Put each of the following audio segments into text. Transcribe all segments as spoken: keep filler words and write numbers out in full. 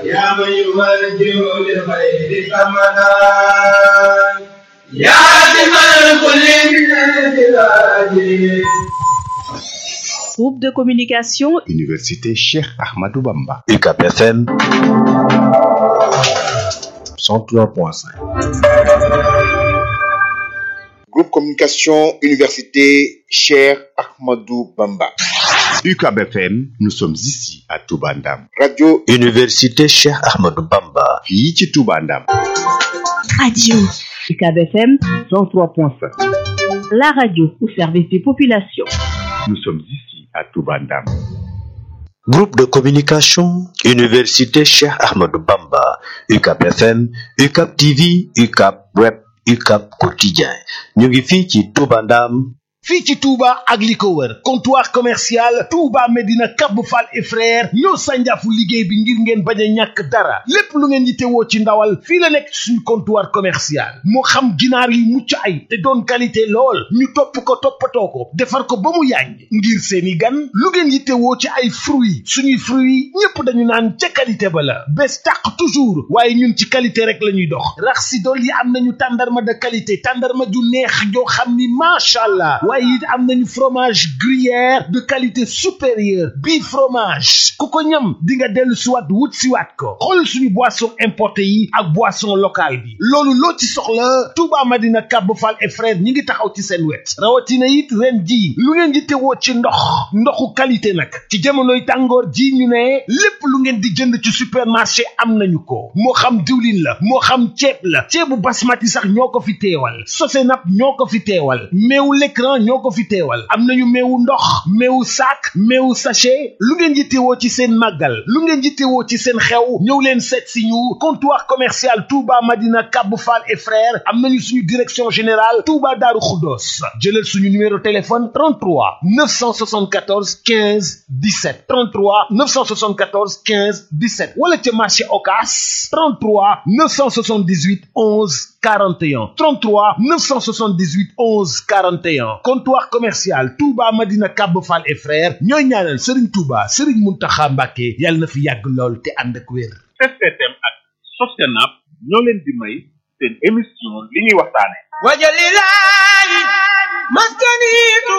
يا من يمرجع للخير كمدا يا لمن كل من البلاد. Groupe de communication Université Cheikh Ahmadou Bamba. U C A P F M cent trois point cinq. Groupe Communication Université Cheikh Ahmadou Bamba. U C A B F M, nous sommes ici à Touba Ndam. Radio Université Cheikh Ahmadou Bamba. fii ci Touba Ndam. Radio U C A B F M cent trois point cinq. La radio au service des populations. Nous sommes ici à Touba Ndam. Groupe de communication Université Cheikh Ahmadou Bamba. U C A P F M, U C A P T V, U C A P Web, U C A P Quotidien. ñu ngi fii ci Touba Ndam. fii ci Touba ak li ko wër comptoir commercial Touba Medina Cap Fall et frère ñoo sànjaafu liggéey bi ngir ngeen bañ a ñàkk dara lépp lu ngeen yittewoo ci ndawal fii la nekk suñu comptoir commercial moo xam ginaar yi mucc ay te doon qualité lool ñu topp ko toppatoo ko defar ko ba mu yàññ ngir seeni gan lu ngeen yittewoo ci ay fruits suñuy fruits ñépp dañu naan ca qualité ba la bés tàq toujours waaye ñun ci qualité rek la ñuy dox rax si dool yi am nañu tàndarma de qualité tàndarma ju neex joo xam ni macha allah waaye it am nañu fromage gruyère de qualité supérieure bii fromage ku ko ñam di nga dellu siwaat wut siwaat ko xool suñu boisson importé yi ak boisson locale bi loolu loo ci soxla Touba Madina Cap Fall et frère ñi ngi taxaw ci seen wet rawatina it ren ji lu ngeen di teewoo ci ndox ndoxu qualité nag ci jamonoy tàngoor ji ñu ne lépp lu ngeen di jënd ci supermarché am nañu ko moo xam diwlin la moo xam ceeb la ceebu basmati sax ñoo ko fi teewal Sosenap ñoo ko fi teewal meewu l'écran ñoo ko fi teewal am nañu meewu ndox meewu sac meewu sachet lu ngeen yittewoo ci seen màggal lu ngeen yittewoo ci seen xew ñëw leen seet si ñu comptoir commercial Touba Madina Cap Fall et frères am nañu suñu direction générale Touba Darou Khoudoss jëlal suñu numéro téléphone trente-trois neuf cent soixante-quatorze quinze dix-sept trente-trois neuf cent soixante-quatorze quinze dix-sept wala ca marché Ocass trente-trois neuf cent soixante-dix-huit onze quarante et un trente-trois neuf cent soixante-dix-huit onze quarante et un comptoir commercial Touba Madina Cap Fall et frères ñooy ñaanal Serigne Touba Serigne Mountakha Mbacké yàlla na fi yàgg lool te ànd ak wér. S T M ak Sosenap ñoo leen di may seen émission li ñuy waxtaane wajalilahi maskani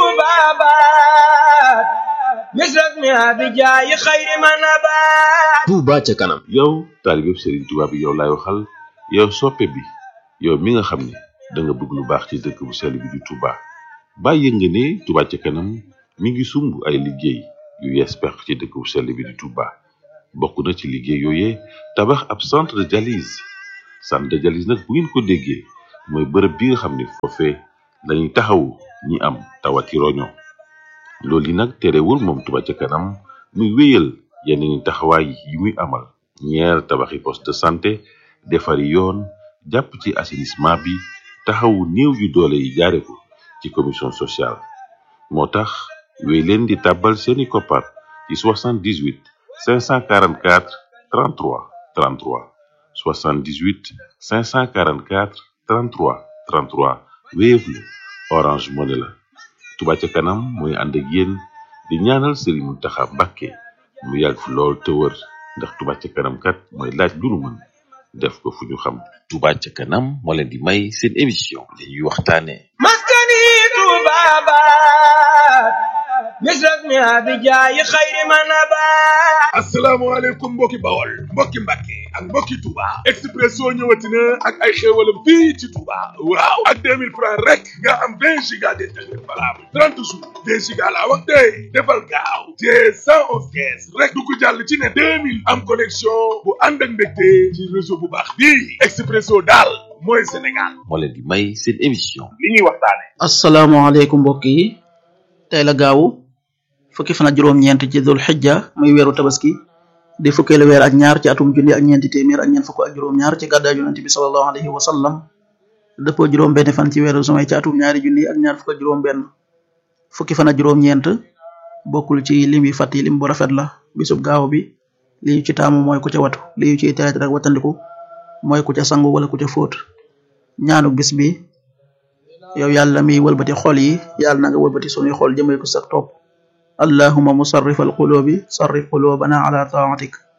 tubabat misrak mi abijaay xayri manabat. Touba ca kanam. yow taalibe Serigne Touba bi yow laay waxal yow soppe bi yow mi nga xam ne da nga bëgg lu baax ci dëkk bu sell bi di Touba bàyyi nga ne Touba ca kanam mi ngi sumb ay liggéey yu yees pex ci dëkk bu sell bi di Touba bokk na ci liggéey yooyee tabax ab centre de dialyse centre de dialyse nag bu ngeen ko déggee mooy bërëb bi nga xam ne foofee lañuy taxawu ñi am tawati roño loolu yi nag terewul moom Touba ca kanam muy wéyal yeneen taxawaay yi muy amal ñeer tabaxi poste de santé defari yoon jàpp ci assainissement bi taxawu néew yu doole yi jaare ko ci commission sociale moo tax wéy leen di tàbbal seeni koppar ci soixante-dix-huit cinq cent quarante-quatre trente-trois trente-trois soixante-dix-huit cinq cent quarante-quatre trente-trois trente-trois Wave la Orange Money la Touba ca kanam mooy ànd ak yéen di ñaanal Serigne Mountakha Mbacké mu yàgg fi lool te wër ndax Touba ca kanam kat mooy laaj lu nu mën def ko fu ñu xam. Touba ca kanam moo leen di may seen émission li ñuy waxtaane maskani tubabat misrak mi abijaay xayri manabat. asalaamaaleykum mbokki Bawol mbokki Mbàkke ak mbokki Touba Expresso ñëwati na ak ay xéewalam fii ci Touba waaw ak deux mille francs rek nga am vingt giga d'internet valable trente jours vingt giga laa wax tey defal gaaw te cent onze caisse rek du ko jàll ci ne deux mille am connexion bu ànd ak mbégte ci réseau bu baax bii Expresso daal mooy Sénégal moo leen di may seen émission li ñuy waxtaane. asalaamaaleykum mbokk yi tey la gaawu fukki fan ak juróom-ñeent ci dul xijja muy weeru tabaski di fukkeelu weer ak ñaar ci atum junni ak ñeenti téeméer ak ñeent fukk ak juróom-ñaar ci gàddaay yonent bi sallallahu alayhi wa sallam dëppoo juróom benn fan ci weeru sumay ci atum ñaari junni ak ñaar fukk ak juróom benn fukki fan ak juróom-ñeent bokkul ci lim yi fàtt yi lim bu rafet la bisub gaaw bi li ñu ci taamu mooy ku ca watu li ñu ciy tereet rek watandiku mooy ku ca sangu wala ku ca fóot ñaanu bis bi yow yàlla mi wëlbati xol yi yàlla na nga wëlbati sunuy xol jëmee ko sa topp allahumma musarrif alqulubi sarrif qulubana ala taatik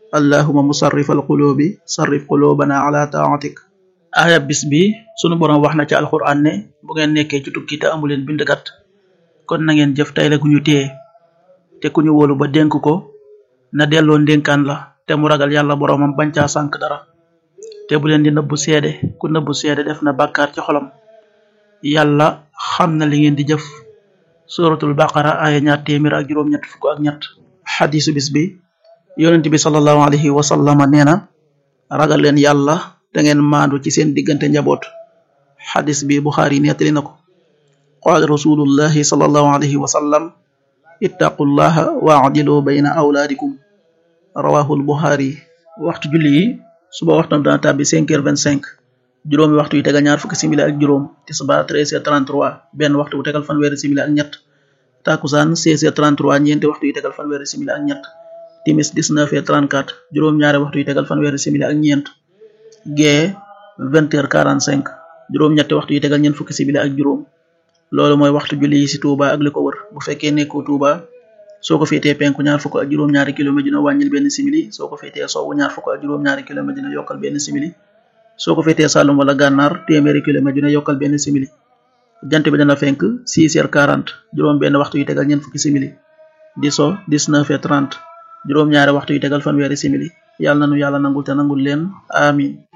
allahuma musarrif alqulubi sarrif qulubana ala taatik. aaya bis bi sunu borom wax na ci alquran ne bu ngeen nekkee ci tukki te amuleen bindkat kon na ngeen jëf tay la gu ñu téye te ku ñu wóolu ba dénk ko na delloo ndénkaan la te mu ragal yàlla boromam bañ caa sànk dara te bu leen di nëbbu seede ku nëbbu seede def na bàkkaar ci xolam yàlla xam na li ngeen di jëf. suratul baqara aaya ñaar téeméer ak juróom ñett fukk ak ñett. xadisu bis bi yonent bi sallallahu alayhi wa sallama nee na ragal leen yàlla te ngeen maandu ci seen diggante njaboot. xadis bi buxaari nettali na ko. qaala rasulullahi sallallahu alayhi wa sallam ittaqullaha wa adilu bayna awlaadikum rawahul buxaari. waxtu julli yi suba waxtam dana tàbbi cinq heures vingt-cinq juróomi waxtu yi tegal ñaar fukki simili ak juróom tisbaar treize heures trente-trois benn waxtu bu tegal fanweeri simili ak ñett takusaan seize heures trente-trois ñeenti waxtu yi tegal fanweeri simili ak ñett timis dix-neuf heures trente-quatre juróom ñaari waxtu yi tegal fanweeri simili ak ñeent gee vingt heures quarante-cinq juróom ñetti waxtu yi tegal ñeent fukki simili ak juróom. loolu mooy waxtu julli yi ci Touba ak li ko wër. bu fekkee nekkoo Touba soo ko féetee penku ñaar fukk ak juróom ñaari kilomètre dina wàññil benn simili soo ko féetee sowwu ñaar fukk ak juróom ñaari kilomètre dina yokkal benn simili soo ko féetee Saloum wala Gànnaar téeméeri kilomètre dina yokkal benn simili. jant bi dana fenk six heures quarante juróom benn waxtu yi tegal ñeent fukki simili di so dix-neuf heures trente juróom ñaari waxtu yi tegal fanweeri simili. yàlla na nu yàlla nangul te nangul leen amin.